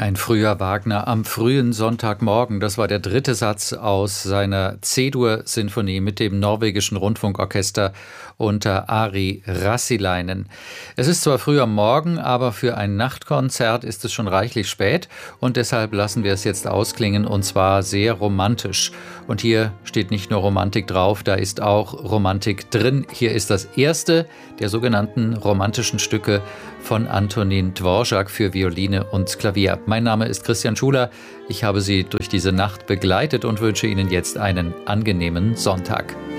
Ein früher Wagner am frühen Sonntagmorgen. Das war der dritte Satz aus seiner C-Dur-Sinfonie mit dem norwegischen Rundfunkorchester unter Ari Rassilainen. Es ist zwar früh am Morgen, aber für ein Nachtkonzert ist es schon reichlich spät und deshalb lassen wir es jetzt ausklingen und zwar sehr romantisch. Und hier steht nicht nur Romantik drauf, da ist auch Romantik drin. Hier ist das erste der sogenannten romantischen Stücke von Antonín Dvořák für Violine und Klavier. Mein Name ist Christian Schuler. Ich habe Sie durch diese Nacht begleitet und wünsche Ihnen jetzt einen angenehmen Sonntag.